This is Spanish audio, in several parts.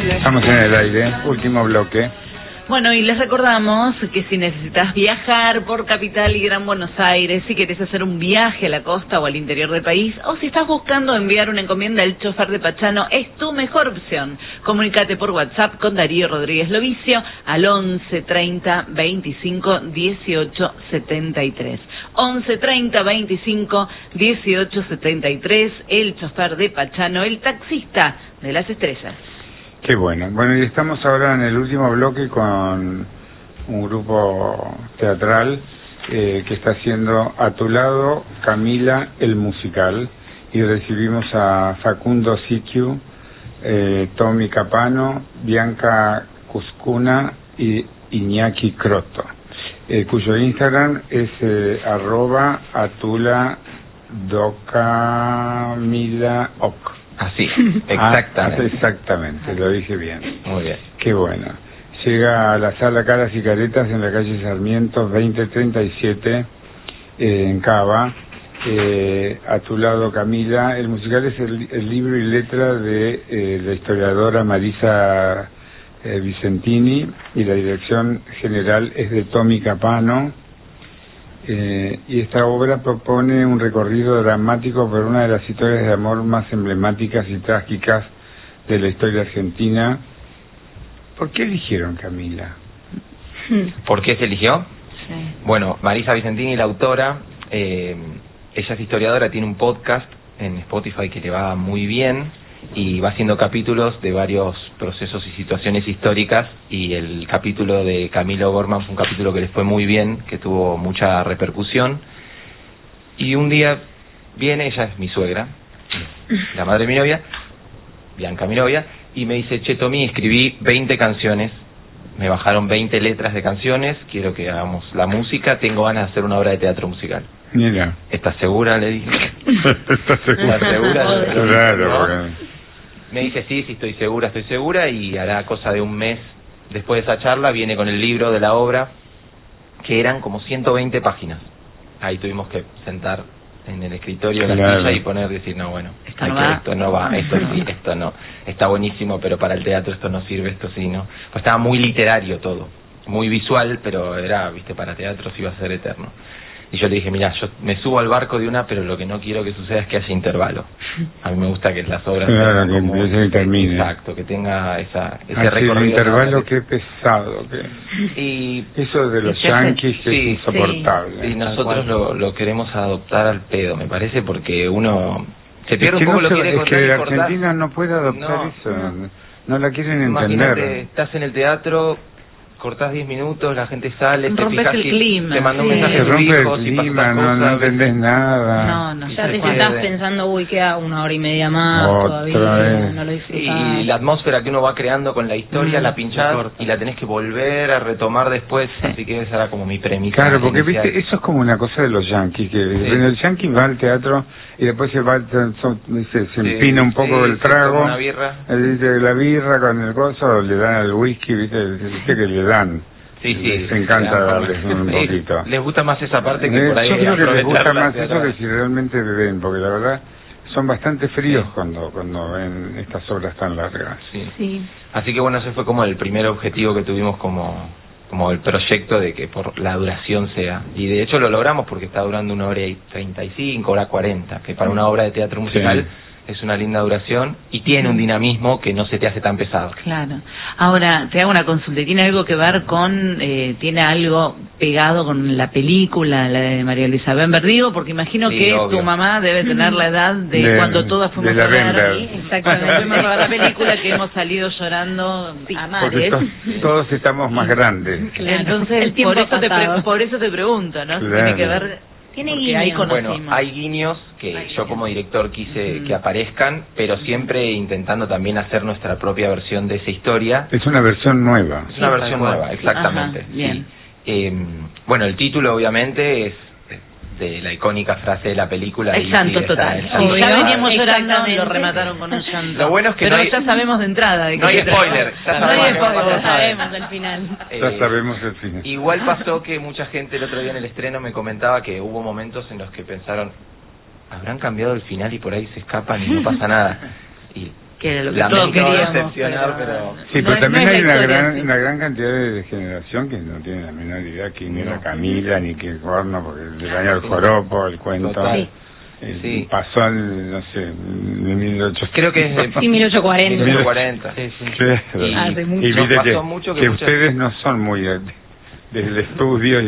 Estamos en el aire, último bloque. Bueno, y les recordamos que si necesitas viajar por Capital y Gran Buenos Aires, si querés hacer un viaje a la costa o al interior del país, o si estás buscando enviar una encomienda, el chofer de Pachano es tu mejor opción. Comunícate por WhatsApp con Darío Rodríguez Lovicio al 11 30 25 18 73. 11 30 25 18 73, el chofer de Pachano, el taxista de las estrellas. Qué bueno. Bueno, y estamos ahora en el último bloque con un grupo teatral que está haciendo A tu lado, Camila, el musical. Y recibimos a Facundo Siquiu, Tommy Capano, Bianca Cuscuna y Iñaki Croto, cuyo Instagram es @atula_docamilaoc. Así, exactamente. Exactamente, lo dije bien. Muy bien. Qué bueno. Llega a la sala Caras y Caretas en la calle Sarmiento 2037 en Cava. A tu lado, Camila. El musical es el libro y letra de la historiadora Marisa Vicentini, y la dirección general es de Tommy Capano. Y esta obra propone un recorrido dramático por una de las historias de amor más emblemáticas y trágicas de la historia argentina. ¿Por qué eligieron Camila? ¿Por qué se eligió? Sí. Bueno, Marisa Vicentini, la autora, ella es historiadora, tiene un podcast en Spotify que le va muy bien y va haciendo capítulos de varios procesos y situaciones históricas, y el capítulo de Camilo Gorman fue un capítulo que les fue muy bien, que tuvo mucha repercusión. Y un día viene, ella es mi suegra, la madre de mi novia, Bianca mi novia, y me dice: che, Tommy, escribí 20 canciones, me bajaron 20 letras de canciones, quiero que hagamos la música, tengo ganas de hacer una obra de teatro musical. Mira. ¿Estás segura?, le dije. ¿Estás segura? ¿Estás segura? Claro, ¿no? porque... Me dice: sí, estoy segura, y hará cosa de un mes después de esa charla viene con el libro de la obra, que eran como 120 páginas. Ahí tuvimos que sentar en el escritorio de la silla y decir, no, bueno, esto no va, esto no, está buenísimo, pero para el teatro esto no sirve, esto sí, no. Pues estaba muy literario todo, muy visual, pero era, viste, para teatro sí iba a ser eterno. Y yo le dije: mira, yo me subo al barco de una, pero lo que no quiero que suceda es que haya intervalo. A mí me gusta que las obras claro, que empiece y termine. Exacto, que tenga ese recorrido. El intervalo, qué pesado. Y eso de los yanquis es insoportable. Sí, nosotros lo queremos adoptar al pedo, me parece, porque uno se pierde un poco lo que quiere contar. Es que Argentina no puede adoptar eso, no la quieren entender. Imagínate, estás en el teatro, cortás 10 minutos, la gente sale, te fijas el clima, te manda un mensaje se a tu rompe hijo, el si clima, pasa no entendés nada. No, ya te estás pensando, queda una hora y media más, otra todavía, vez. no lo disfrutás. Y la atmósfera que uno va creando con la historia, la pinchás y la tenés que volver a retomar después, así que esa era como mi premisa. Claro, porque inicial. viste, eso es como una cosa de los yanquis, que el yanqui va al teatro y después se empina un poco el trago, una birra. La birra con el coso, le dan al whisky, viste que le dan. Sí, les encanta darles un poquito. Les gusta más esa parte que por ahí. Yo creo que les gusta más eso que si realmente beben, porque la verdad son bastante fríos cuando ven estas obras tan largas. Sí. Así que bueno, ese fue como el primer objetivo que tuvimos como el proyecto, de que por la duración sea. Y de hecho lo logramos, porque está durando 1 hora y 35, 1 hora 40, que para una obra de teatro musical es una linda duración y tiene un dinamismo que no se te hace tan pesado. Claro. Ahora, te hago una consulta. ¿Tiene algo que ver con, tiene algo pegado con la película, la de María Luisa Bember? Digo, porque imagino que obvio. Tu mamá debe tener la edad de cuando todas fuimos de la a ver. Bember. Exactamente. Fuimos a ver la película, que hemos salido llorando a mares. Porque todos estamos más grandes. Claro. Entonces, por eso te pregunto, ¿no? Claro. Tiene que ver... Tiene guiños. Bueno, hay guiños que yo como director quise que aparezcan, pero siempre intentando también hacer nuestra propia versión de esa historia. Es una versión nueva. Es una versión nueva, exactamente. Ajá, bien. Bueno, el título obviamente es de la icónica frase de la película. El llanto total. Ya veníamos llorando, lo remataron con un llanto. Lo bueno es que pero ya sabemos de entrada. No hay spoiler. Ya sabemos el final. Ya sabemos el final. Igual pasó que mucha gente el otro día en el estreno me comentaba que hubo momentos en los que pensaron: habrán cambiado el final y por ahí se escapan y no pasa nada. Y que era lo que Lamento todos queríamos. decepcionar, pero... Sí, no pero es- también no es hay la historia, sí. una gran cantidad de generación que no tiene la menor idea quién era Camila ni qué corno, porque le dañó el joropo, el cuento. Total. Sí. Pasó al, no sé, de 1800. Creo que es de... Sí, 1840. 1840. Sí, sí. Claro. Y, Hace mucho. Y nos viste pasó mucho que muchas- ustedes no son muy del estudio y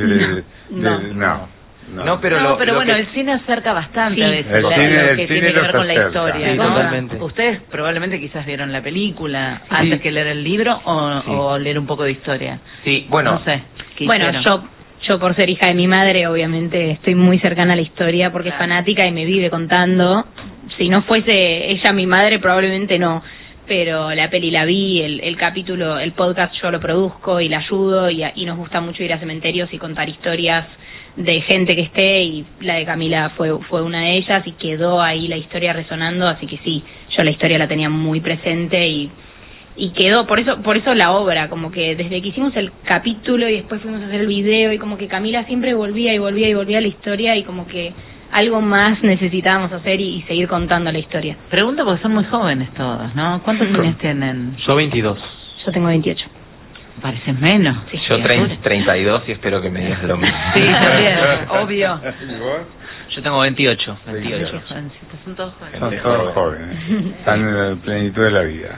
No, pero No, pero lo bueno, que- el cine acerca bastante Sí. a veces El lo cine- que el tiene cine que ver los con la acerca. historia, Sí, ¿no? totalmente. Ustedes probablemente quizás vieron la película antes que leer el libro o leer un poco de historia. Sí, bueno, No sé. ¿qué Bueno, hicieron? yo por ser hija de mi madre, obviamente estoy muy cercana a la historia porque es fanática y me vive contando. Si no fuese ella mi madre, probablemente no. Pero la peli la vi, el capítulo, el podcast yo lo produzco y la ayudo y nos gusta mucho ir a cementerios y contar historias de gente que esté, y la de Camila fue una de ellas y quedó ahí la historia resonando, así que sí, yo la historia la tenía muy presente y quedó, por eso la obra, como que desde que hicimos el capítulo y después fuimos a hacer el video y como que Camila siempre volvía a la historia y como que algo más necesitábamos hacer y seguir contando la historia. Pregunto porque son muy jóvenes todos, ¿no? ¿Cuántos años tienen? Yo 22. Yo tengo 28. Parecen menos. Sí. yo criatura. 32 y espero que me digas lo mismo. Sí, también, obvio. ¿Y vos? Yo tengo 28. Qué jovencitos, son todos jóvenes. Son todos jóvenes, están en la plenitud de la vida.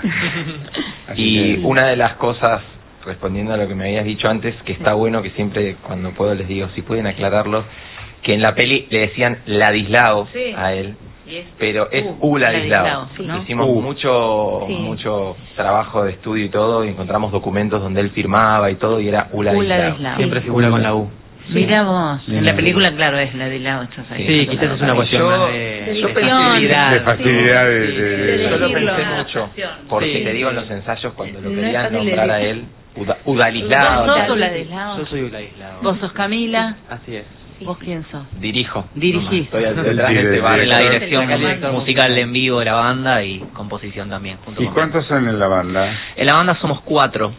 Así Y que- una de las cosas, respondiendo a lo que me habías dicho antes, que está bueno, que siempre cuando puedo les digo, si pueden aclararlo, que en la peli le decían Ladislao Sí. a él, Y es pero es Ladislao, Ladislao. sí, ¿no? Hicimos Sí. mucho trabajo de estudio y todo, y encontramos documentos donde él firmaba y todo, y era Ladislao. Ladislao. Siempre figura con la U. Mira vos, en la Mira. película, claro, es Ladislao. estás ahí. Sí, quizás es una cuestión Yo- más de yo pensé- facilidad. de facilidad Sí, de- Yo lo decirlo. pensé mucho, porque Sí. te digo en los ensayos cuando lo No es querían fácil de nombrar a decir. él, Udalislao. ¿Vos tal. sos Ladislao? Yo soy Ladislao. ¿Vos sos Camila? Así es. ¿Vos quién sos? Dirijo. Dirigís. Estoy detrás Sí, de este de- bar. de- En la director- dirección director musical en vivo de la banda y composición también. Junto ¿Y con cuántos son en la banda? En la banda somos 4.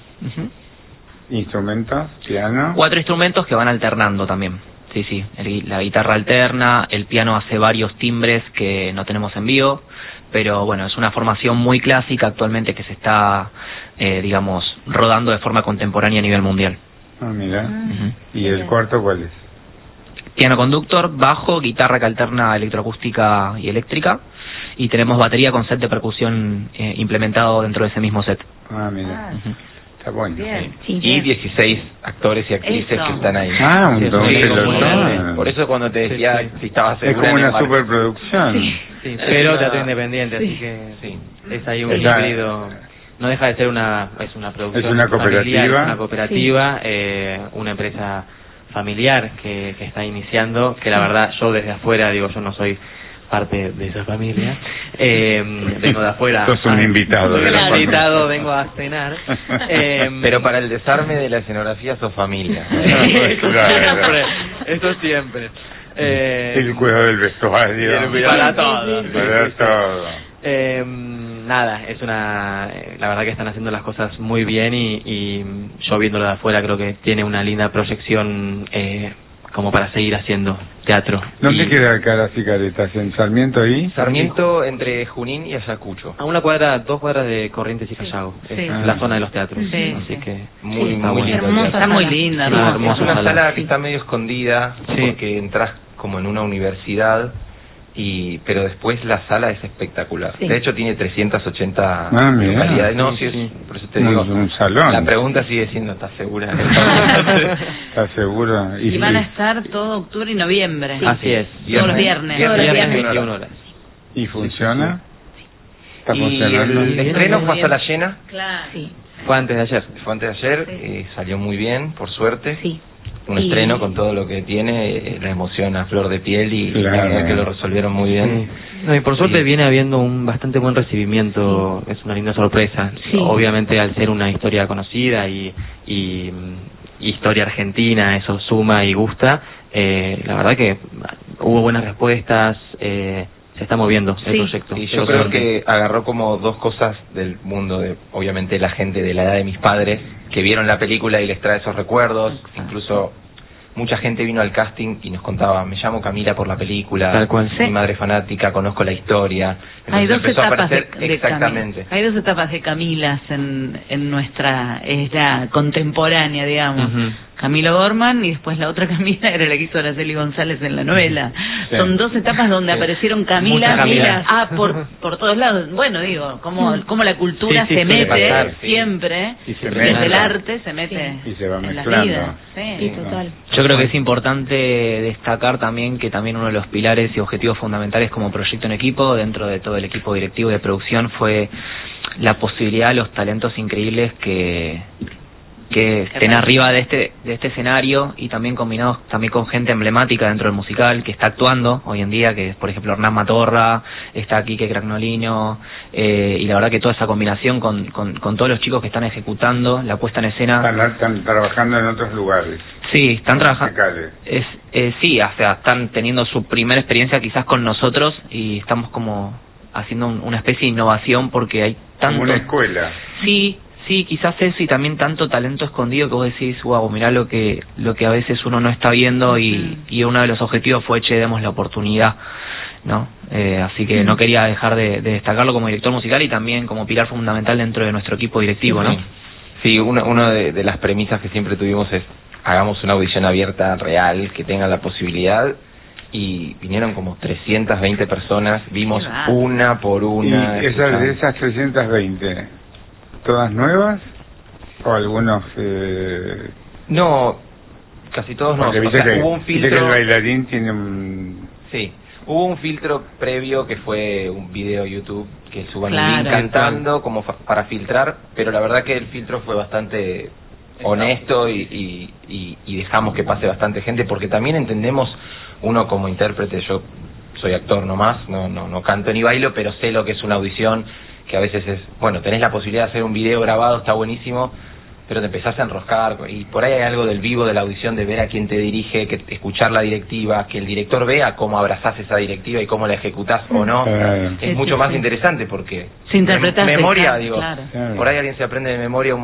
¿Instrumentos? ¿Piano? 4 instrumentos que van alternando también. Sí, sí. La guitarra alterna, el piano hace varios timbres que no tenemos en vivo, pero bueno, es una formación muy clásica actualmente que se está, digamos, rodando de forma contemporánea a nivel mundial. Ah, mira. Ujú. ¿Y el cuarto cuál es? Piano conductor, bajo, guitarra que alterna electroacústica y eléctrica, y tenemos batería con set de percusión implementado dentro de ese mismo set. Ah, mira. Ujú. Está bueno. Bien. Sí, Y bien. 16 actores y actrices Eso. que están ahí. Ah, un Sí, don sí, pelotón. Por eso cuando te decía Sí, sí. si estabas Es segura como en una embarcar- superproducción. Sí, pero pero teatro independiente, así que Sí. es ahí un Esa- híbrido. No deja de ser una producción Es una cooperativa. familiar, es una cooperativa, una empresa familiar que está iniciando, que la verdad yo desde afuera, digo, yo no soy parte de esa familia, vengo de afuera. Sos un invitado Soy de la un familia. invitado, vengo a cenar. Pero para el desarme de la escenografía sos familia. Siempre, eso siempre. El cuidado del vestuario. Para todo. Para todo. Nada, es la verdad que están haciendo las cosas muy bien y yo viéndolo de afuera creo que tiene una linda proyección como para seguir haciendo teatro. ¿Dónde Y queda Caras y Caretas? ¿En Sarmiento y? Sarmiento entre Junín y Ayacucho. a 2 cuadras de Corrientes y Callao, Sí. es Ah. la zona de los teatros, Sí, así sí. que Muy, está muy bueno. lindo. Hermosa. Está muy linda, Sí, ¿no? hermosa Es una sala. sala que está medio escondida Sí. porque entras como en una universidad, pero después la sala es espectacular. Sí. De hecho tiene 380 Ah, mirá. localidades. No, Sí, sí, sí. por eso te digo. Un salón. La pregunta sigue siendo, ¿estás segura? ¿Estás seguro? Y van a estar todo octubre y noviembre. Así es. Todos los viernes. Todos los Viernes viernes. 21 horas. ¿Y funciona? ¿Está Y funcionando? el estreno fue a sala llena, Claro. Sí, Fue antes de ayer. fue antes de ayer, salió muy bien, por suerte. sí. Un Y- estreno con todo lo que tiene, la emoción a flor de piel y Claro. la verdad que lo resolvieron muy bien. Sí. No, y por suerte Sí. viene habiendo un bastante buen recibimiento, es una linda sorpresa. Sí. Obviamente al ser una historia conocida y historia argentina, eso suma y gusta. La verdad que hubo buenas respuestas, se está moviendo el Sí. proyecto. Y yo creo que agarró como dos cosas del mundo de, obviamente, la gente de la edad de mis padres, que vieron la película y les trae esos recuerdos, incluso mucha gente vino al casting y nos contaba, me llamo Camila por la película, Tal cual. mi madre fanática, conozco la historia. Hay dos Empezó a etapas aparecer- exactamente. Hay dos etapas de Camilas en nuestra era contemporánea, digamos. Ujú. Camilo Gorman y después la otra Camila era la que hizo Araceli González en la novela. Sí. Son dos etapas donde Sí. aparecieron Camilas. Muchas Camilas. Por todos lados. Bueno, digo, como la cultura Sí, sí, se suele mete pasar, sí. siempre, Y se desde mezcla. el arte se mete Y se va en las mezclando. vidas. Sí, total. Yo creo que es importante destacar también que también uno de los pilares y objetivos fundamentales como proyecto en equipo, dentro de todo el equipo directivo y de producción, fue la posibilidad de los talentos increíbles que estén arriba de este escenario, y también combinados también con gente emblemática dentro del musical que está actuando hoy en día, que es por ejemplo Hernán Matorra, está Quique Cragnolino, y la verdad que toda esa combinación con todos los chicos que están ejecutando la puesta en escena. Están trabajando en otros lugares. Sí, están trabajando. Musicales. Sí, o sea, están teniendo su primera experiencia quizás con nosotros, y estamos como haciendo una especie de innovación, porque hay tanto... Como una escuela. Sí, quizás eso, y también tanto talento escondido que vos decís, wow, mirá lo que a veces uno no está viendo, y uno de los objetivos fue, demos la oportunidad, ¿no? Así que no quería dejar de destacarlo como director musical y también como pilar fundamental dentro de nuestro equipo directivo, ¿no? Sí, una de las premisas que siempre tuvimos es, hagamos una audición abierta, real, que tengan la posibilidad, y vinieron como 320 personas, vimos una por una. ¿Y de esas 320, todas nuevas? ¿O algunos...? No, casi todos no. Porque O viste sea, que, hubo un viste que filtro... el bailarín tiene un... Sí, hubo un filtro previo que fue un video YouTube que suban Claro. el link cantando como para filtrar, pero la verdad que el filtro fue bastante honesto y dejamos que pase bastante gente, porque también entendemos, uno como intérprete, yo soy actor nomás, no canto ni bailo, pero sé lo que es una audición, que a veces es, bueno, tenés la posibilidad de hacer un video grabado, está buenísimo, pero te empezás a enroscar, y por ahí hay algo del vivo de la audición, de ver a quién te dirige, que escuchar la directiva, que el director vea cómo abrazás esa directiva y cómo la ejecutás o no. Es mucho más interesante, porque Se interpreta memoria, digo, claro. por ahí alguien se aprende de memoria un